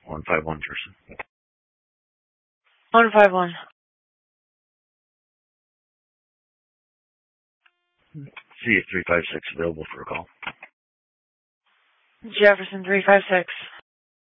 151 Jerson. 151. CF 356 available for a call. Jefferson 356.